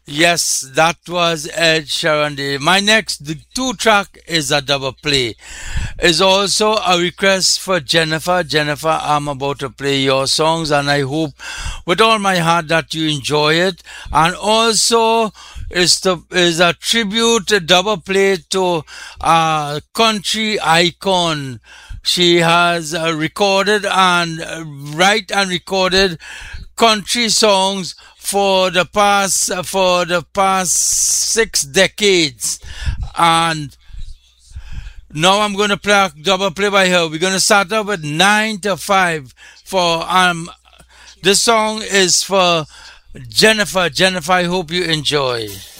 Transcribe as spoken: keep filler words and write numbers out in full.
Yes, that was Ed Sheeran. Day. My next the two track is a double play. Is also a request for Jennifer. Jennifer, I'm about to play your songs, and I hope with all my heart that you enjoy it. And also is the is a tribute a double play to a country icon. She has uh, recorded and uh, write and recorded country songs for the past uh, for the past six decades, and now I'm going to play a double play by her. We're going to start off with nine to five for um. This song is for Jennifer. Jennifer, I hope you enjoy.